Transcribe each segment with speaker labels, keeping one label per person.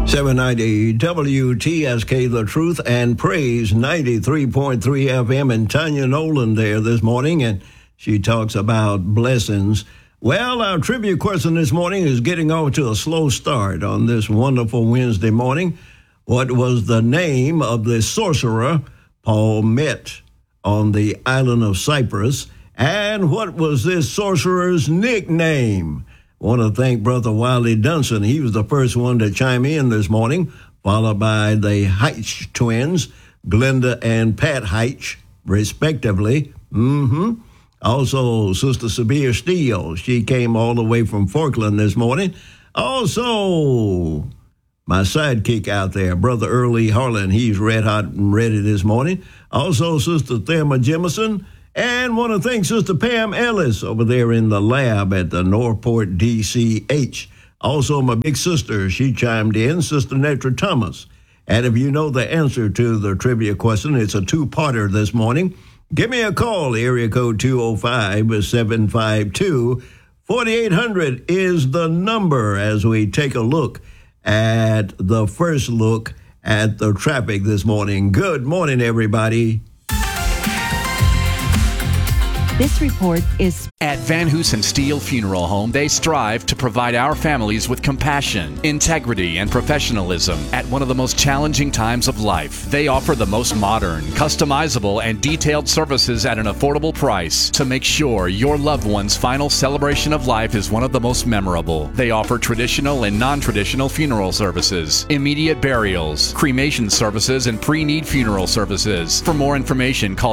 Speaker 1: 790 WTSK, The Truth and Praise, 93.3 FM, and Tanya Nolan there this morning, and she talks about blessings. Well, our trivia question this morning is getting off to a slow start on this wonderful Wednesday morning. What was the name of the sorcerer Paul met on the island of Cyprus, and what was this sorcerer's nickname? I want to thank Brother Wiley Dunson. He was the first one to chime in this morning, followed by the Heitch twins, Glenda and Pat Heitch, respectively. Also, Sister Sabir Steele. She came all the way from Falkland this morning. Also, my sidekick out there, Brother Early Harlan. He's red hot and ready this morning. Also, Sister Thelma Jemison. And want to thank Sister Pam Ellis over there in the lab at the Northport DCH. Also, my big sister, she chimed in, Sister Netra Thomas. And if you know the answer to the trivia question, it's a two-parter this morning. Give me a call. Area code 205-752-4800 is the number as we take a look at the first look at the traffic this morning. Good morning, everybody.
Speaker 2: This report is
Speaker 3: at Van Hoosen Steel Funeral Home. They strive to provide our families with compassion, integrity, and professionalism at one of the most challenging times of life. They offer the most modern, customizable, and detailed services at an affordable price to make sure your loved one's final celebration of life is one of the most memorable. They offer traditional and non-traditional funeral services, immediate burials, cremation services, and pre-need funeral services. For more information, call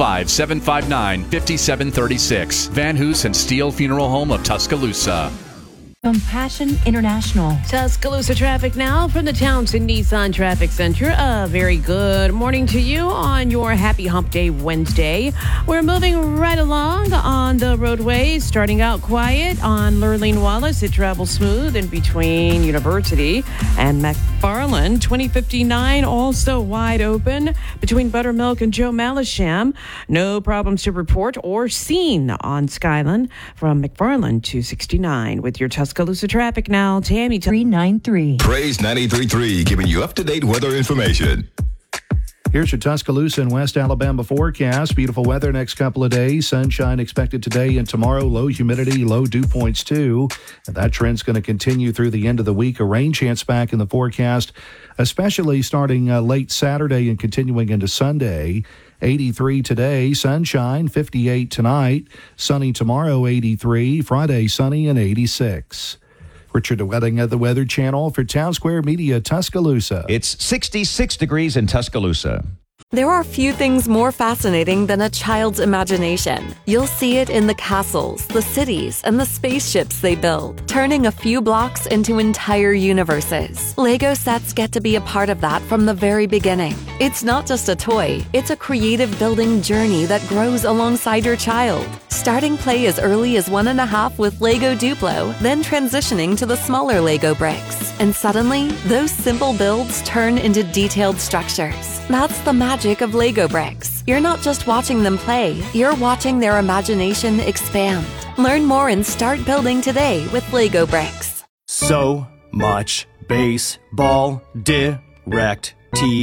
Speaker 3: 205-759-5736. Van Hoosen Steel Funeral Home of Tuscaloosa.
Speaker 2: Compassion International.
Speaker 4: Tuscaloosa traffic now from the Townsend Nissan Traffic Center. A very good morning to you on your Happy Hump Day Wednesday. We're moving right along on the roadways, starting out quiet on Lurleen Wallace. It travels smooth in between University and McFarland. 2059 also wide open between Buttermilk and Joe Malisham. No problems to report or seen on Skyland from McFarland to 69 with your Tuscaloosa traffic now. Tammy
Speaker 2: 393.
Speaker 5: Praise 93.3, giving you up-to-date weather information.
Speaker 6: Here's your Tuscaloosa and West Alabama forecast. Beautiful weather next couple of days. Sunshine expected today and tomorrow. Low humidity, low dew points too. And that trend's going to continue through the end of the week. A rain chance back in the forecast, especially starting late Saturday and continuing into Sunday. 83 today, sunshine, 58 tonight, sunny tomorrow, 83, Friday sunny and 86. Richard Wedding of the Weather Channel for Town Square Media, Tuscaloosa.
Speaker 7: It's 66 degrees in Tuscaloosa.
Speaker 8: There are few things more fascinating than a child's imagination. You'll see it in the castles, the cities, and the spaceships they build, turning a few blocks into entire universes. Lego sets get to be a part of that from the very beginning. It's not just a toy, it's a creative building journey that grows alongside your child. Starting play as early as 1.5 with Lego Duplo, then transitioning to the smaller Lego bricks. And suddenly, those simple builds turn into detailed structures. That's the magic of Lego bricks. You're not just watching them play, you're watching their imagination expand. Learn more and start building today with Lego bricks.
Speaker 9: So much baseball. Direct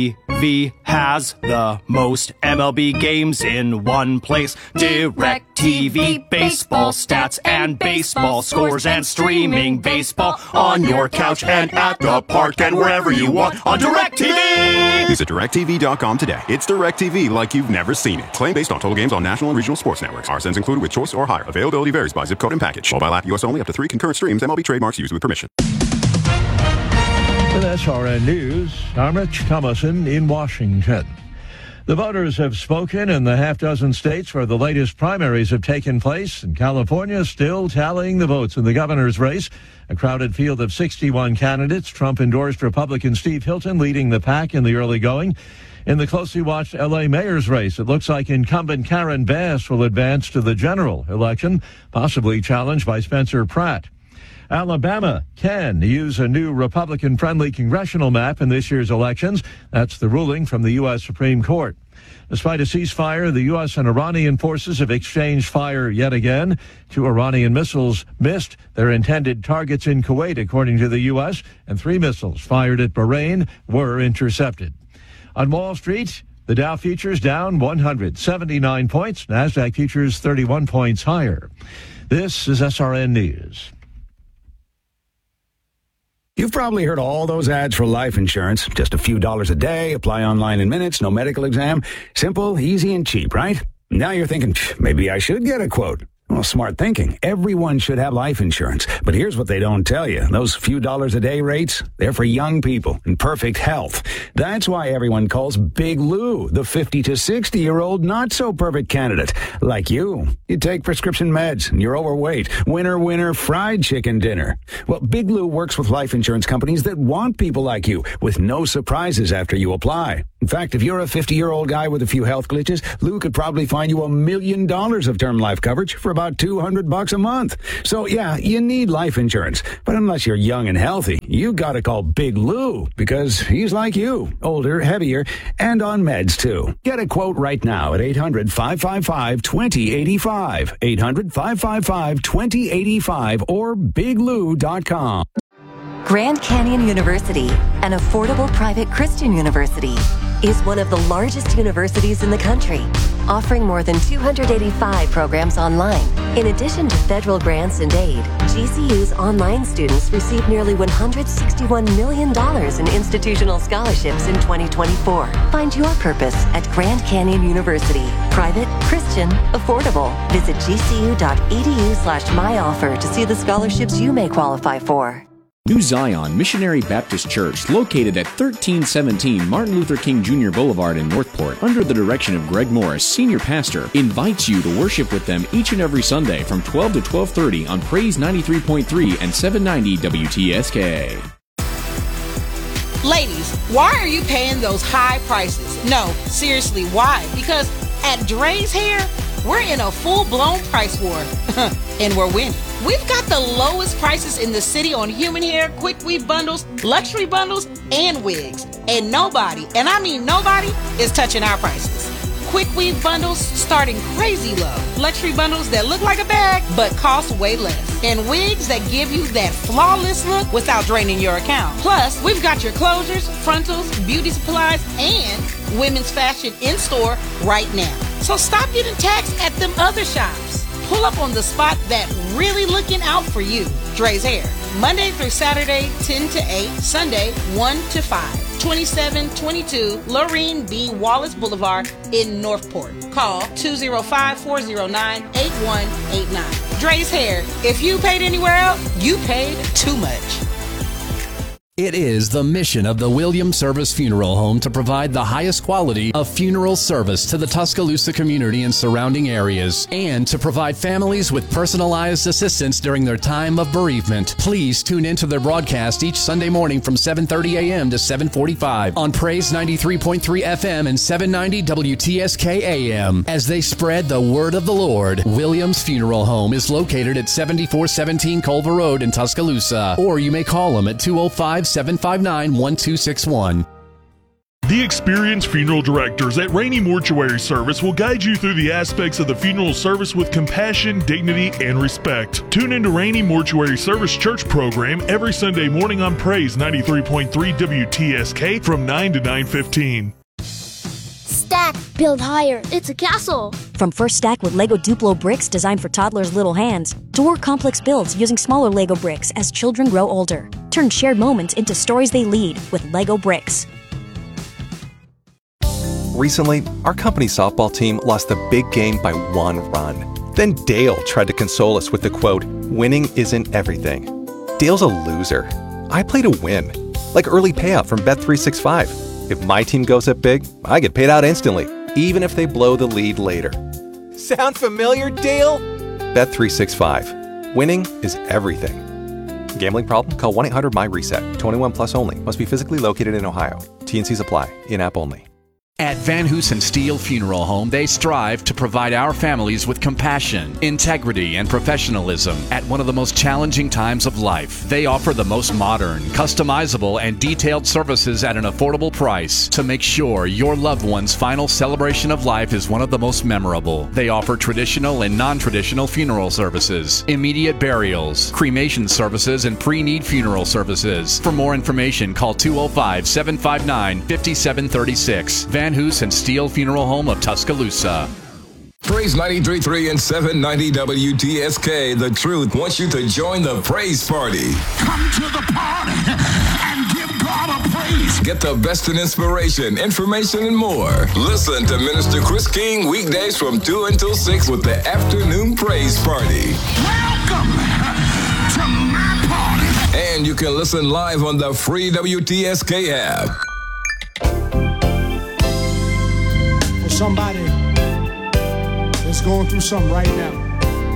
Speaker 9: TV has the most MLB games in one place. Direct TV, baseball stats and baseball scores and streaming baseball on your couch and at the park and wherever you want on Direct TV.
Speaker 10: Visit DirecTV.com today. It's Direct TV like you've never seen it. Claim based on total games on national and regional sports networks. RSNs included with choice or higher. Availability varies by zip code and package. Mobile app US only, up to 3 concurrent streams. MLB trademarks used with permission.
Speaker 11: With SRN News, I'm Rich Thomason in Washington. The voters have spoken in the half-dozen states where the latest primaries have taken place, and California still tallying the votes in the governor's race. A crowded field of 61 candidates. Trump-endorsed Republican Steve Hilton leading the pack in the early going. In the closely watched L.A. mayor's race, it looks like incumbent Karen Bass will advance to the general election, possibly challenged by Spencer Pratt. Alabama can use a new Republican-friendly congressional map in this year's elections. That's the ruling from the U.S. Supreme Court. Despite a ceasefire, the U.S. and Iranian forces have exchanged fire yet again. 2 Iranian missiles missed their intended targets in Kuwait, according to the U.S., and 3 missiles fired at Bahrain were intercepted. On Wall Street, the Dow futures down 179 points. NASDAQ futures 31 points higher. This is SRN News.
Speaker 12: You've probably heard all those ads for life insurance. Just a few dollars a day, apply online in minutes, no medical exam. Simple, easy, and cheap, right? Now you're thinking, maybe I should get a quote. Well, smart thinking. Everyone should have life insurance. But here's what they don't tell you. Those few dollars a day rates, they're for young people in perfect health. That's why everyone calls Big Lou the 50 to 60-year-old not-so-perfect candidate. Like you. You take prescription meds and you're overweight. Winner, fried chicken dinner. Well, Big Lou works with life insurance companies that want people like you with no surprises after you apply. In fact, if you're a 50-year-old guy with a few health glitches, Lou could probably find you $1 million of term life coverage for about $200 a month. So yeah, you need life insurance. But unless you're young and healthy, you gotta call Big Lou because he's like you, older, heavier, and on meds too. Get a quote right now at 800-555-2085. 800-555-2085 or biglou.com.
Speaker 13: Grand Canyon University, an affordable private Christian university, is one of the largest universities in the country, offering more than 285 programs online. In addition to federal grants and aid, GCU's online students received nearly $161 million in institutional scholarships in 2024. Find your purpose at Grand Canyon University. Private, Christian, affordable. Visit gcu.edu/myoffer to see the scholarships you may qualify for.
Speaker 14: New Zion Missionary Baptist Church, located at 1317 Martin Luther King Jr. Boulevard in Northport, under the direction of Greg Morris, Senior Pastor, invites you to worship with them each and every Sunday from 12 to 12:30 on Praise 93.3 and 790 WTSK.
Speaker 15: Ladies, why are you paying those high prices? No, seriously, why? Because at Dre's Hair, we're in a full-blown price war, and we're winning. We've got the lowest prices in the city on human hair, quick weave bundles, luxury bundles, and wigs. And nobody, and I mean nobody, is touching our prices. Quick weave bundles starting crazy low. Luxury bundles that look like a bag but cost way less. And wigs that give you that flawless look without draining your account. Plus, we've got your closures, frontals, beauty supplies, and women's fashion in store right now. So stop getting taxed at them other shops. Pull up on the spot that really looking out for you. Dre's Hair. Monday through Saturday, 10 to 8. Sunday, 1 to 5. 2722 Lorene B. Wallace Boulevard in Northport. Call 205-409-8189. Dre's Hair. If you paid anywhere else, you paid too much.
Speaker 3: It is the mission of the Williams Service Funeral Home to provide the highest quality of funeral service to the Tuscaloosa community and surrounding areas, and to provide families with personalized assistance during their time of bereavement. Please tune into their broadcast each Sunday morning from 7:30 a.m. to 7:45 on Praise 93.3 FM and 790 WTSK AM as they spread the word of the Lord. Williams Funeral Home is located at 7417 Culver Road in Tuscaloosa, or you may call them at 205-759-1261.
Speaker 16: The experienced funeral directors at Rainey Mortuary Service will guide you through the aspects of the funeral service with compassion, dignity, and respect. Tune into Rainey Mortuary Service Church program every Sunday morning on Praise 93.3 WTSK from 9 to 9:15.
Speaker 17: Stack, build higher. It's a castle.
Speaker 18: From First Stack with Lego Duplo bricks designed for toddlers' little hands, to more complex builds using smaller Lego bricks as children grow older. Turn shared moments into stories they lead with Lego bricks.
Speaker 19: Recently, our company softball team lost the big game by 1 run. Then Dale tried to console us with the quote, "Winning isn't everything." Dale's a loser. I play to win, like early payout from Bet365. If my team goes up big, I get paid out instantly, even if they blow the lead later.
Speaker 20: Sound familiar, Dale?
Speaker 19: Bet365. Winning is everything. Gambling problem? Call 1-800-MY-RESET. 21 plus only. Must be physically located in Ohio. T&Cs apply. In-app only.
Speaker 3: At Van Hoosen Steel Funeral Home, they strive to provide our families with compassion, integrity, and professionalism at one of the most challenging times of life. They offer the most modern, customizable, and detailed services at an affordable price to make sure your loved one's final celebration of life is one of the most memorable. They offer traditional and non-traditional funeral services, immediate burials, cremation services, and pre-need funeral services. For more information, call 205-759-5736. Van Hoosen Steel Funeral Home of Tuscaloosa.
Speaker 5: Praise 93.3 and 790 WTSK. The Truth wants you to join the praise party.
Speaker 21: Come to the party and give God a praise.
Speaker 5: Get the best in inspiration, information, and more. Listen to Minister Chris King weekdays from 2 until 6 with the Afternoon Praise Party.
Speaker 21: Welcome to my party.
Speaker 5: And you can listen live on the free WTSK app.
Speaker 21: For somebody that's going through something right now,